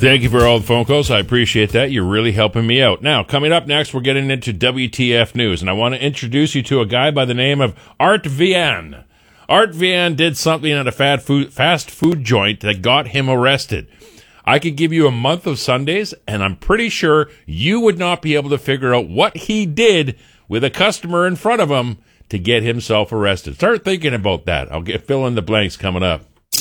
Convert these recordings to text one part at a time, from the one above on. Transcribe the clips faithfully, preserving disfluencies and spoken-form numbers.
Thank you for all the phone calls. I appreciate that. You're really helping me out. Now, coming up next, we're getting into W T F News, and I want to introduce you to a guy by the name of Art Vian. Art Vian did something at a fast food, fast food joint that got him arrested. I could give you a month of Sundays, and I'm pretty sure you would not be able to figure out what he did with a customer in front of him to get himself arrested. Start thinking about that. I'll get fill in the blanks coming up.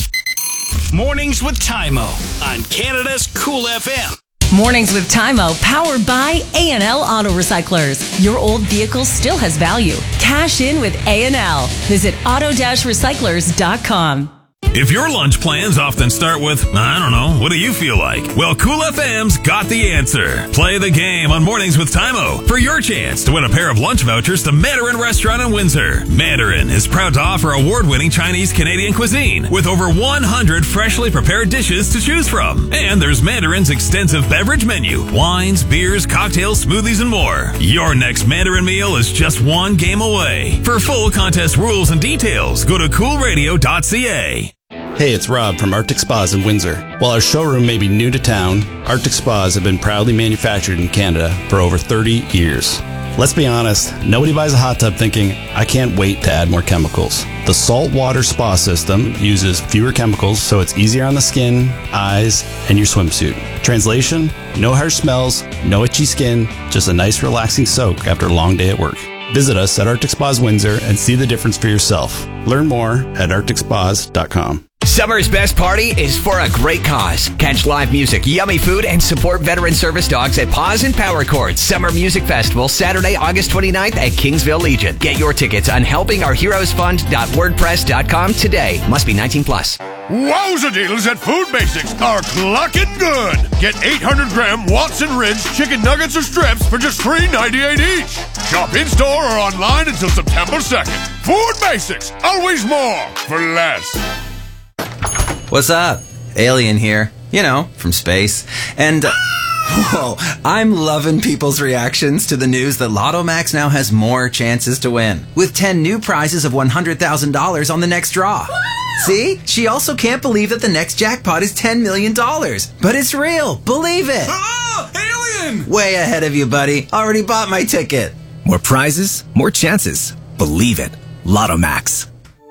Mornings with Tymo on Canada's Cool F M. Mornings with Tymo, powered by A and L Auto Recyclers. Your old vehicle still has value. Cash in with A and L. Visit auto recyclers dot com. If your lunch plans often start with, I don't know, what do you feel like? Well, Cool F M's got the answer. Play the game on Mornings with Tymo for your chance to win a pair of lunch vouchers to Mandarin Restaurant in Windsor. Mandarin is proud to offer award-winning Chinese-Canadian cuisine with over one hundred freshly prepared dishes to choose from. And there's Mandarin's extensive beverage menu, wines, beers, cocktails, smoothies, and more. Your next Mandarin meal is just one game away. For full contest rules and details, go to cool radio dot c a. Hey, it's Rob from Arctic Spas in Windsor. While our showroom may be new to town, Arctic Spas have been proudly manufactured in Canada for over thirty years. Let's be honest, nobody buys a hot tub thinking, I can't wait to add more chemicals. The saltwater spa system uses fewer chemicals, so it's easier on the skin, eyes, and your swimsuit. Translation, no harsh smells, no itchy skin, just a nice relaxing soak after a long day at work. Visit us at Arctic Spas Windsor and see the difference for yourself. Learn more at arctic spas dot com. Summer's best party is for a great cause. Catch live music, yummy food, and support veteran service dogs at Paws and Power Chords Summer Music Festival, Saturday, August twenty-ninth at Kingsville Legion. Get your tickets on helping our heroes fund dot wordpress dot com today. Must be nineteen plus. Wowza deals at Food Basics are clucking good. Get eight hundred gram Watson Ridge chicken nuggets or strips for just three ninety-eight each. Shop in-store or online until September second. Food Basics, always more for less. What's up? Alien here. You know, from space. And, uh, whoa, I'm loving people's reactions to the news that Lotto Max now has more chances to win, with ten new prizes of one hundred thousand dollars on the next draw. See? She also can't believe that the next jackpot is ten million dollars. But it's real. Believe it. Oh, alien! Way ahead of you, buddy. Already bought my ticket. More prizes, more chances. Believe it. Lotto Max.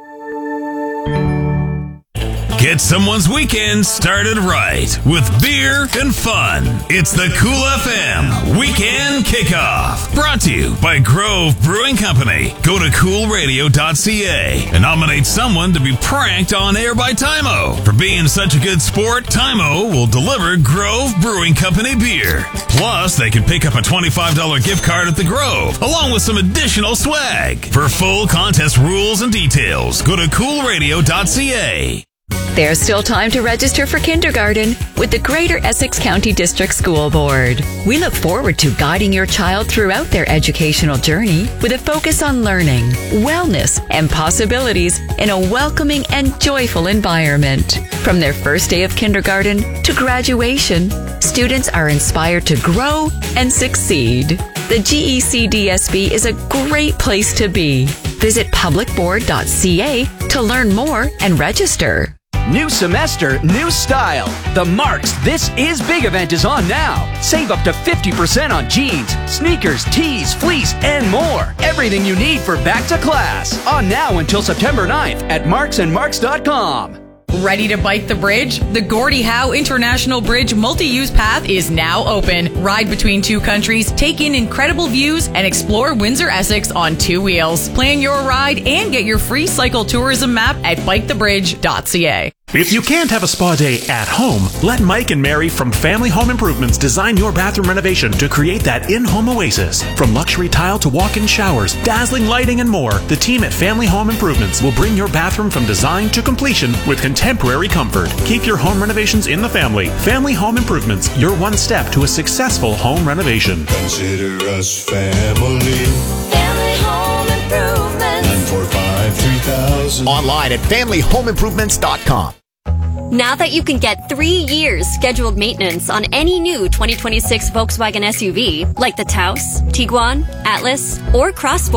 Get someone's weekend started right with beer and fun. It's the Cool F M Weekend Kickoff. Brought to you by Grove Brewing Company. Go to cool radio dot c a and nominate someone to be pranked on air by Tymo. For being such a good sport, Tymo will deliver Grove Brewing Company beer. Plus, they can pick up a twenty-five dollars gift card at the Grove, along with some additional swag. For full contest rules and details, go to cool radio dot c a. There's still time to register for kindergarten with the Greater Essex County District School Board. We look forward to guiding your child throughout their educational journey with a focus on learning, wellness, and possibilities in a welcoming and joyful environment. From their first day of kindergarten to graduation, students are inspired to grow and succeed. The G E C D S B is a great place to be. Visit public board dot c a to learn more and register. New semester, new style. The Marks This Is Big event is on now. Save up to fifty percent on jeans, sneakers, tees, fleece, and more. Everything you need for back to class. On now until September ninth at marks and marks dot com. Ready to bike the bridge? The Gordie Howe International Bridge multi-use path is now open. Ride between two countries, take in incredible views, and explore Windsor Essex on two wheels. Plan your ride and get your free cycle tourism map at bike the bridge dot c a. If you can't have a spa day at home, let Mike and Mary from Family Home Improvements design your bathroom renovation to create that in-home oasis. From luxury tile to walk-in showers, dazzling lighting, and more, the team at Family Home Improvements will bring your bathroom from design to completion with contemporary comfort. Keep your home renovations in the family. Family Home Improvements, your one step to a successful home renovation. Consider us family. Family Home Improvements. nine four five, three thousand. Online at family home improvements dot com. Now that you can get three years scheduled maintenance on any new twenty twenty-six Volkswagen S U V, like the Taos, Tiguan, Atlas, or Crossport,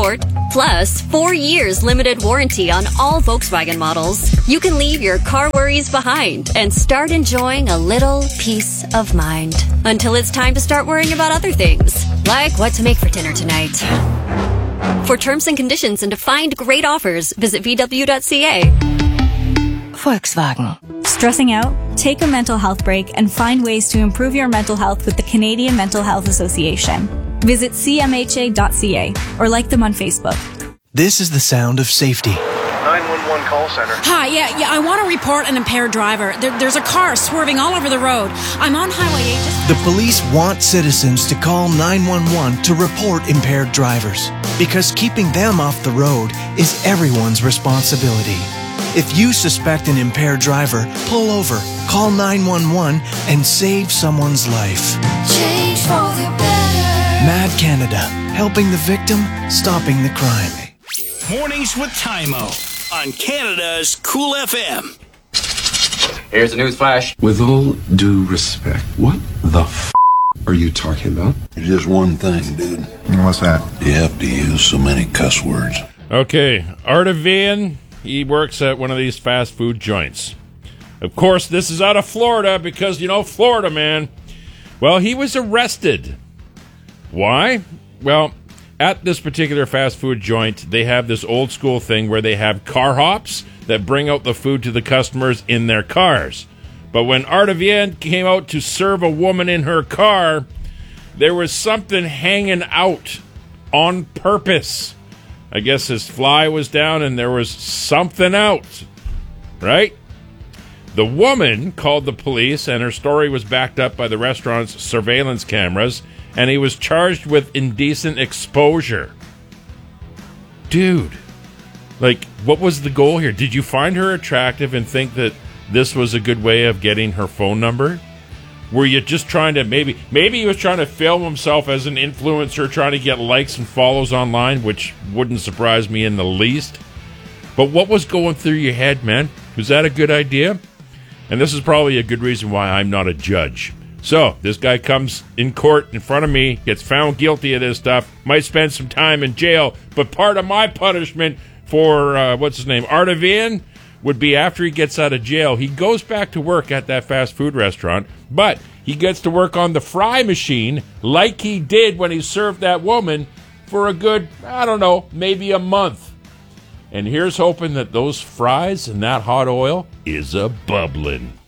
Plus, four years limited warranty on all Volkswagen models. You can leave your car worries behind and start enjoying a little peace of mind. Until it's time to start worrying about other things, like what to make for dinner tonight. For terms and conditions and to find great offers, visit v w dot c a. Volkswagen. Stressing out? Take a mental health break and find ways to improve your mental health with the Canadian Mental Health Association. Visit c m h a dot c a or like them on Facebook. This is the sound of safety. nine one one call center. Hi, yeah, yeah, I want to report an impaired driver. There, there's a car swerving all over the road. I'm on Highway eight. Just- the police want citizens to call nine one one to report impaired drivers, because keeping them off the road is everyone's responsibility. If you suspect an impaired driver, pull over, call nine one one, and save someone's life. Change for the better. Mad Canada, helping the victim, stopping the crime. Mornings with Tymo on Canada's Cool F M. Here's a news flash. With all due respect, what the f*** are you talking about? There's just one thing, dude. What's that? You have to use so many cuss words. Okay, Artavian, he works at one of these fast food joints. Of course, this is out of Florida because, you know, Florida, man. Well, he was arrested. Why? Well, at this particular fast food joint, they have this old school thing where they have car hops that bring out the food to the customers in their cars. But when Artavian came out to serve a woman in her car, there was something hanging out on purpose. I guess his fly was down and there was something out, right? The woman called the police and her story was backed up by the restaurant's surveillance cameras, and he was charged with indecent exposure. Dude, like, what was the goal here? Did you find her attractive and think that this was a good way of getting her phone number? Were you just trying to maybe, maybe he was trying to film himself as an influencer, trying to get likes and follows online, which wouldn't surprise me in the least. But what was going through your head, man? Was that a good idea? And this is probably a good reason why I'm not a judge. So, this guy comes in court in front of me, gets found guilty of this stuff, might spend some time in jail, but part of my punishment for, uh, what's his name, Artavian, would be after he gets out of jail, he goes back to work at that fast food restaurant, but he gets to work on the fry machine like he did when he served that woman for a good, I don't know, maybe a month. And here's hoping that those fries and that hot oil is a bubbling.